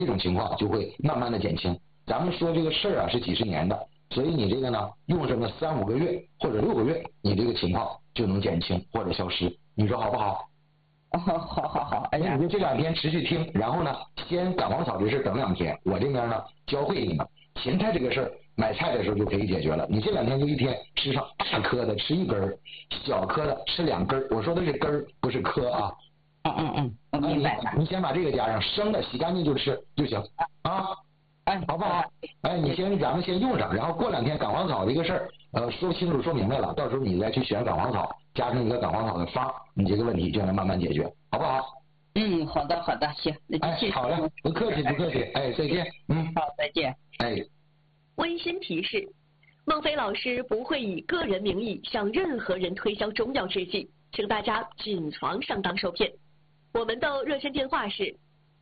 这种情况就会慢慢的减轻。咱们说这个事儿啊是几十年的，所以你这个呢用上个3、5个月或者6个月，你这个情况就能减轻或者消失，你说好不好？ 好，哎呀， 你就这2天持续听，然后呢，先赶黄草这事等2天，我这边呢教会你们芹菜这个事儿，买菜的时候就可以解决了。你这2天就一天吃上大颗的吃1根，小颗的吃2根，我说的是根儿，不是颗啊。 我明白了。 你先把这个加上，生的洗干净就吃就行啊。好不好？咱们先用上，然后过2天赶黄草这个事儿，说清楚说明白了，到时候你再去选赶黄草，加上一个赶黄草的方，你这个问题就能慢慢解决，好不好？ 好的，行，那就谢谢。 好嘞，不客气，再见。 好，再见。 温馨提示：孟非老师不会以个人名义向任何人推销中药制剂，请大家谨防上当受骗。我们的热线电话是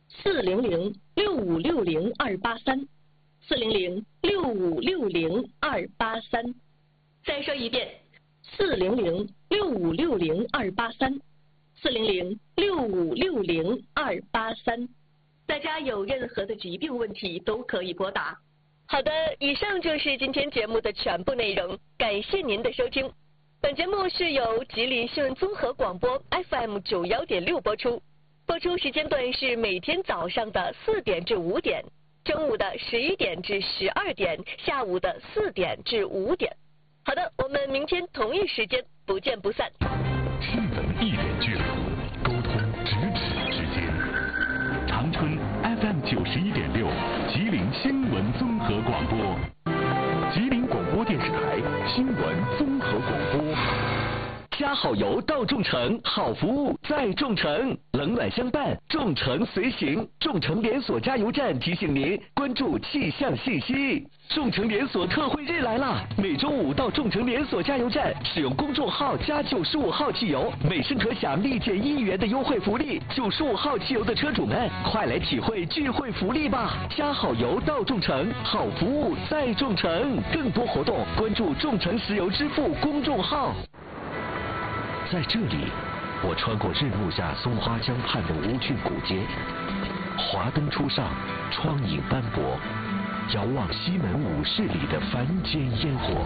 400-6560-283，400-6560-283。再说一遍，400-6560-283，400-6560-283。大家有任何的疾病问题都可以拨打。好的，以上就是今天节目的全部内容，感谢您的收听。本节目是由吉林新闻综合广播 FM91.6播出，播出时间段是每天早上的4点至5点，中午的11点至12点，下午的4点至5点。好的，我们明天同一时间不见不散。 新闻一点距离，沟通咫尺之间。长春 FM91.6，吉林新闻综合广播，吉林广播电视台新闻综合广播。加好油到众诚，好服务在众诚，冷暖相伴，众诚随行。众诚连锁加油站提醒您关注气象信息。众诚连锁特惠日来了，每周5到众诚连锁加油站使用公众号加95号汽油，每升可享立减1元的优惠福利。95号汽油的车主们，快来体会聚会福利吧！加好油到众诚，好服务在众诚。更多活动关注众诚石油支付公众号。在这里，我穿过日暮下松花江畔的无菌古街，华灯初上，窗影斑驳，遥望西门武士里的凡间烟火。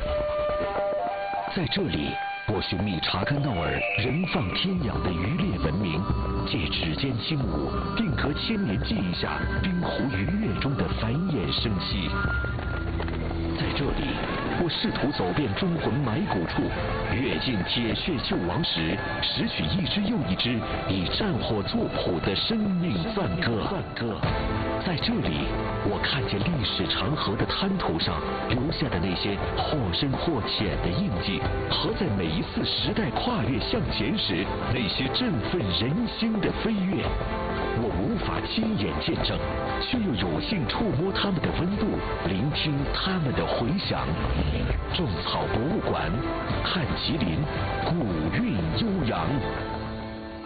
在这里，我寻觅查干闹尔人放天养的渔猎文明，借指尖轻舞，定格千年记忆下冰湖鱼跃中的繁衍生息。在这里，我试图走遍忠魂埋骨处，跃进铁血救亡时，拾取一只又一只以战火作谱的生命赞歌。在这里，我看见历史长河的滩涂上留下的那些或深或浅的印记，和在每一次时代跨越向前时那些振奋人心的飞跃。我无法亲眼见证，却又有幸触摸它们的温度，聆听它们的回响。种草博物馆，看吉林，古韵悠扬。